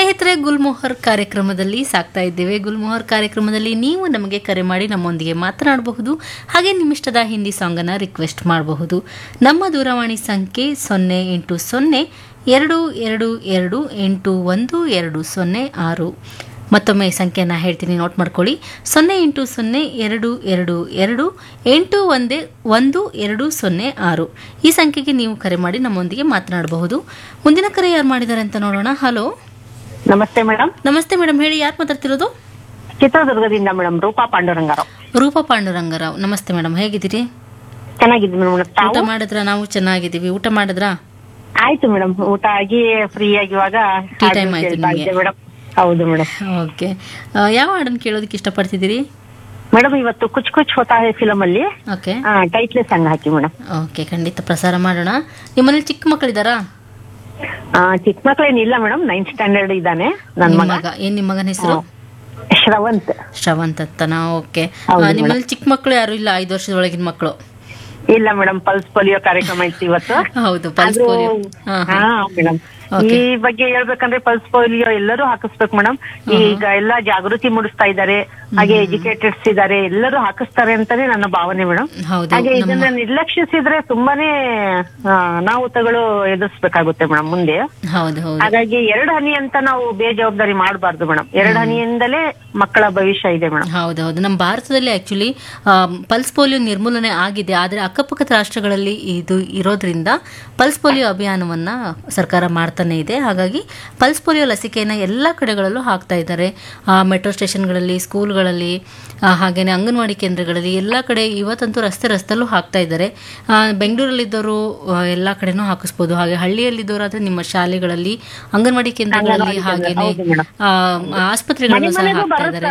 ಸ್ನೇಹಿತರೆ, ಗುಲ್ಮೋಹರ್ ಕಾರ್ಯಕ್ರಮದಲ್ಲಿ ಸಾಕ್ತಾ ಇದ್ದೇವೆ. ಗುಲ್ಮೋಹರ್ ಕಾರ್ಯಕ್ರಮದಲ್ಲಿ ನೀವು ನಮಗೆ ಕರೆ ಮಾಡಿ ನಮ್ಮೊಂದಿಗೆ ಮಾತನಾಡಬಹುದು. ಹಾಗೆ ನಿಮ್ಮಿಷ್ಟದ ಹಿಂದಿ ಸಾಂಗನ್ನು ರಿಕ್ವೆಸ್ಟ್ ಮಾಡಬಹುದು. ನಮ್ಮ ದೂರವಾಣಿ ಸಂಖ್ಯೆ 08022281206. ಮತ್ತೊಮ್ಮೆ ಸಂಖ್ಯೆಯನ್ನು ಹೇಳ್ತೀನಿ, ನೋಟ್ ಮಾಡ್ಕೊಳ್ಳಿ. 08022281206. ಈ ಸಂಖ್ಯೆಗೆ ನೀವು ಕರೆ ಮಾಡಿ ನಮ್ಮೊಂದಿಗೆ ಮಾತನಾಡಬಹುದು. ಮುಂದಿನ ಕರೆ ಯಾರು ಮಾಡಿದ್ದಾರೆ ಅಂತ ನೋಡೋಣ. ಹಲೋ, ನಮಸ್ತೆ ಮೇಡಮ್. ನಮಸ್ತೆ ಮೇಡಮ್, ಹೇಳಿ, ಯಾರು ಮಾತಾಡ್ತಿರೋದು? ಚಿತ್ರದುರ್ಗದಿಂದ ಮೇಡಮ್, ರೂಪಾ ಪಾಂಡುರಂಗರಾವ್. ರೂಪಾ ಪಾಂಡುರಂಗರಾವ್, ನಮಸ್ತೆ ಮೇಡಮ್, ಹೇಗಿದ್ದೀರಿ? ಚೆನ್ನಾಗಿದ್ದೀನಿ ಮೇಡಮ್. ಊಟ ಮಾಡಿದ್ರ? ನಾವು ಚೆನ್ನಾಗಿದ್ದೀವಿ. ಊಟ ಮಾಡಿದ್ರಾ? ಆಯ್ತು ಮೇಡಮ್, ಊಟ ಆಗಿ ಫ್ರೀ ಆಗಿ ಇವಾಗ ಟೀ ಟೈಮ್ ಆಯ್ತು ನಿಮಗೆ? ಮೇಡಮ್. ಹೌದು ಮೇಡಮ್. ಓಕೆ, ಯಾವ ಹಾಡನ್ನು ಕೇಳೋದಕ್ಕೆ ಇಷ್ಟಪಡ್ತಿದ್ದೀರಿ ಮೇಡಮ್? ಇವತ್ತು ಕುಚ್ ಕುಚ್ ಹೋತಾ ಹೈ ಫಿಲಮ್ ಅಲ್ಲಿ ಓಕೆ ಟೈಟ್ಲ್ ಸಾಂಗ್ ಹಾಕಿ ಮೇಡಮ್. ಓಕೆ, ಖಂಡಿತ ಪ್ರಸಾರ ಮಾಡೋಣ. ನಿಮ್ಮನೇಲಿ ಚಿಕ್ಕ ಮಕ್ಕಳಿದ್ದಾರಾ? ಚಿಕ್ಕ ಮಕ್ಳೇನಿಲ್ಲ ಮೇಡಮ್, 9th ಸ್ಟ್ಯಾಂಡರ್ಡ್ ಇದ್ದಾನೆ ನನ್ನ ಮಗ. ಏನ್ ನಿಮ್ಮ ಮಗನ ಹೆಸರು? ಶ್ರವಂತ್. ಶ್ರವಂತ್ ಅಂತನಾ? ಓಕೆ. ಹೌದು ನಿಮ್ಮಲ್ಲಿ ಚಿಕ್ಕ ಮಕ್ಕಳು ಯಾರು ಇಲ್ಲ? 5 ವರ್ಷದೊಳಗಿನ ಮಕ್ಕಳು ಇಲ್ಲ ಮೇಡಮ್. ಪಲ್ಸ್ ಪೋಲಿಯೋ ಕಾರ್ಯಕ್ರಮ ಇತ್ತು ಇವತ್ತು. ಹೌದು, ಪಲ್ಸ್ ಪೋಲಿಯೋ. ಮೇಡಮ್, ಈ ಬಗ್ಗೆ ಹೇಳ್ಬೇಕಂದ್ರೆ ಪಲ್ಸ್ ಪೋಲಿಯೋ ಎಲ್ಲರೂ ಹಾಕಿಸ್ಬೇಕು ಮೇಡಮ್. ಈಗ ಎಲ್ಲಾ ಜಾಗೃತಿ ಮೂಡಿಸ್ತಾ ಇದ್ದಾರೆ, ಹಾಗೆ ಎಜುಕೇಟೆಡ್ಸ್ ಇದ್ದಾರೆ, ಎಲ್ಲರೂ ಹಾಕಿಸ್ತಾರೆ ಅಂತಾನೆ ನನ್ನ ಭಾವನೆ ಮೇಡಮ್. ಹಾಗೆ ಇದನ್ನ ನಿರ್ಲಕ್ಷಿಸಿದ್ರೆ ತುಂಬಾನೇ ಅನಾಹುತಗಳು ಎದುರಿಸಬೇಕಾಗುತ್ತೆ ಮೇಡಮ್ ಮುಂದೆ. ಹಾಗಾಗಿ 2 ಹನಿ ಅಂತ ನಾವು ಬೇಜವಾಬ್ದಾರಿ ಮಾಡಬಾರ್ದು ಮೇಡಮ್. 2 ಹನಿಯಿಂದಲೇ ಮಕ್ಕಳ ಭವಿಷ್ಯ ಇದೆ ಮೇಡಮ್. ಹೌದೌದು, ನಮ್ಮ ಭಾರತದಲ್ಲಿ ಆಕ್ಚುಲಿ ಪಲ್ಸ್ ಪೋಲಿಯೋ ನಿರ್ಮೂಲನೆ ಆಗಿದೆ. ಆದ್ರೆ ಅಕ್ಕಪಕ್ಕದ ರಾಷ್ಟ್ರಗಳಲ್ಲಿ ಇದು ಇರೋದ್ರಿಂದ ಪಲ್ಸ್ ಪೋಲಿಯೋ ಅಭಿಯಾನವನ್ನ ಸರ್ಕಾರ ಮಾಡ್ತಾನೆ ಇದೆ. ಹಾಗಾಗಿ ಪಲ್ಸ್ ಪೋಲಿಯೋ ಲಸಿಕೆಯನ್ನು ಎಲ್ಲ ಕಡೆಗಳಲ್ಲೂ ಹಾಕ್ತಾ ಇದ್ದಾರೆ. ಮೆಟ್ರೋ ಸ್ಟೇಷನ್ಗಳಲ್ಲಿ, ಸ್ಕೂಲ್ಗಳಲ್ಲಿ, ಹಾಗೇನೆ ಅಂಗನವಾಡಿ ಕೇಂದ್ರಗಳಲ್ಲಿ, ಎಲ್ಲ ಕಡೆ ಇವತ್ತಂತೂ ರಸ್ತೆಲ್ಲೂ ಹಾಕ್ತಾ ಇದ್ದಾರೆ. ಬೆಂಗಳೂರಲ್ಲಿದ್ದವರು ಎಲ್ಲ ಕಡೆನೂ ಹಾಕಿಸ್ಬೋದು. ಹಾಗೆ ಹಳ್ಳಿಯಲ್ಲಿದ್ದವರಾದ್ರೆ ನಿಮ್ಮ ಶಾಲೆಗಳಲ್ಲಿ, ಅಂಗನವಾಡಿ ಕೇಂದ್ರಗಳಲ್ಲಿ, ಹಾಗೇನೆ ಆಸ್ಪತ್ರೆಗಳಲ್ಲೂ ಸಹ ಹಾಕ್ತಾ ಇದ್ದಾರೆ.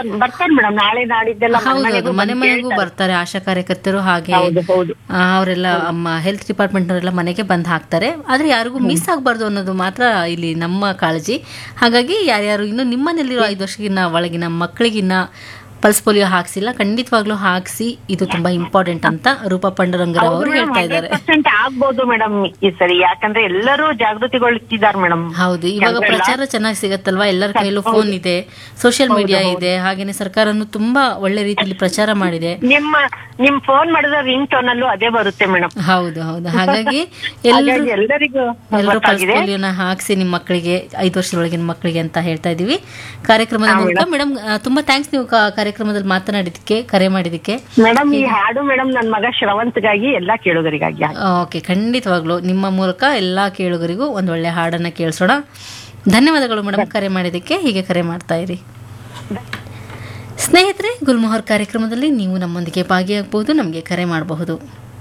ಹೌದು, ಮನೆ ಮನೆಗೂ ಬರ್ತಾರೆ ಆಶಾ ಕಾರ್ಯಕರ್ತರು. ಹಾಗೆ ಅವರೆಲ್ಲ ಹೆಲ್ತ್ ಡಿಪಾರ್ಟ್ಮೆಂಟ್ ಅವರೆಲ್ಲ ಮನೆಗೆ ಬಂದು ಹಾಕ್ತಾರೆ. ಆದ್ರೆ ಯಾರಿಗೂ ಮಿಸ್ ಆಗಬಾರ್ದು ಅನ್ನೋದು ಮಾತ್ರ ಇಲ್ಲಿ ನಮ್ಮ ಕಾಳಜಿ. ಹಾಗಾಗಿ ಯಾರ್ಯಾರು ಇನ್ನು ನಿಮ್ಮನೆಯಲ್ಲಿರೋ 5 ವರ್ಷಗಿನ್ನ ಒಳಗಿನ ಮಕ್ಕಳಿಗಿನ್ನ ಪಲ್ಸ್ ಪೋಲಿಯೋ ಹಾಕ್ಸಿಲ್ಲ, ಖಂಡಿತವಾಗ್ಲೂ ಹಾಕ್ಸಿ. ಇದು ತುಂಬಾ ಇಂಪಾರ್ಟೆಂಟ್ ಅಂತ ರೂಪಾ ಪಾಂಡುರಂಗರಾವ್ ಅವರು ಹೇಳ್ತಾ ಇದ್ದಾರೆ. ಆಗ್ಬಹುದು ಮೇಡಮ್ ಈ ಸರಿ, ಯಾಕಂದ್ರೆ ಎಲ್ಲರೂ ಜಾಗೃತಿಗೊಳ್ತಿದ್ದಾರೆ ಮೇಡಮ್. ಹೌದು, ಇವಾಗ ಪ್ರಚಾರ ಚೆನ್ನಾಗಿ ಸಿಗತ್ತಲ್ವಾ? ಎಲ್ಲರ ಕೈಲೂ ಫೋನ್ ಇದೆ, ಸೋಷಿಯಲ್ ಮೀಡಿಯಾ ಇದೆ. ಹಾಗೇನೆ ಸರ್ಕಾರನು ತುಂಬಾ ಒಳ್ಳೆ ರೀತಿಯಲ್ಲಿ ಪ್ರಚಾರ ಮಾಡಿದೆ. ನಿಮ್ ಫೋನ್ ಮಾಡಿದ ರಿಂಗ್ ಟೋನ್ ಅಲ್ಲೂ ಅದೇ ಬರುತ್ತೆ ಮೇಡಮ್. ಹೌದು ಹೌದು, ಹಾಗಾಗಿ ಎಲ್ಲರೂ ಪಲ್ಸ್ ಪೋಲಿಯೋನ ಹಾಕ್ಸಿ ನಿಮ್ಮ ಮಕ್ಕಳಿಗೆ, 5 ವರ್ಷದೊಳಗಿನ ಮಕ್ಕಳಿಗೆ ಅಂತ ಹೇಳ್ತಾ ಇದೀವಿ ಕಾರ್ಯಕ್ರಮದ ಮೂಲಕ. ಮೇಡಮ್, ತುಂಬಾ ಥ್ಯಾಂಕ್ಸ್ ನೀವು ಕಾರ್ಯಕ್ರಮದಲ್ಲಿ ಮಾತನಾಡಿದಕ್ಕೆ, ಕರೆ ಮಾಡಿದಕ್ಕೆ. ಮೇಡಮ್, ಈ ಹಾಡು ಮೇಡಮ್ ನನ್ನ ಮಗ ಶ್ರವಂತ್ಗಾಗಿ, ಎಲ್ಲಾ ಕೇಳುಗರಿಗಾಗಿ. ಓಕೆ, ಖಂಡಿತವಾಗ್ಲು ನಿಮ್ಮ ಮೂಲಕ ಎಲ್ಲಾ ಕೇಳುಗರಿಗೂ ಒಂದೊಳ್ಳೆ ಹಾಡನ್ನ ಕೇಳಿಸೋಣ. ಧನ್ಯವಾದಗಳು ಮೇಡಮ್ ಕರೆ ಮಾಡಿದಕ್ಕೆ. ಹೀಗೆ ಕರೆ ಮಾಡ್ತಾ ಇರಿ ಸ್ನೇಹಿತರೆ. ಗುಲ್ಮೋಹರ್ ಕಾರ್ಯಕ್ರಮದಲ್ಲಿ ನೀವು ನಮ್ಮೊಂದಿಗೆ ಭಾಗಿಯಾಗಬಹುದು, ನಮಗೆ ಕರೆ ಮಾಡಬಹುದು.